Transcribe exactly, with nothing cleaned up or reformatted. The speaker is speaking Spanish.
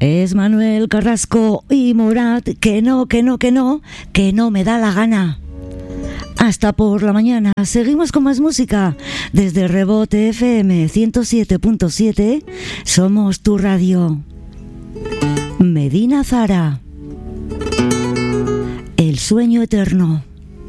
Es Manuel Carrasco y Morat, que no, que no, que no, que no me da la gana. Hasta por la mañana. Seguimos con más música. Desde Rebote F M ciento siete punto siete, somos tu radio. Medina Zara. El sueño eterno.